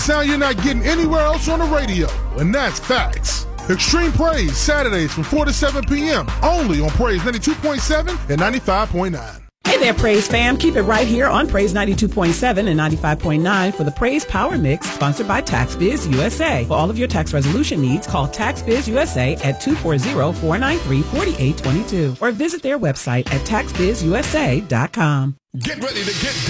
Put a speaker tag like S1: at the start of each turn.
S1: Sound you're not getting anywhere else on the radio, and that's facts. Extreme Praise, Saturdays from 4 to 7 p.m. only on Praise 92.7 and 95.9.
S2: Hey there, Praise fam. Keep it right here on Praise 92.7 and 95.9 for the Praise Power Mix, sponsored by TaxBiz USA. For all of your tax resolution needs, call TaxBiz USA at 240-493-4822 or visit their website at taxbizusa.com.
S3: Get ready to get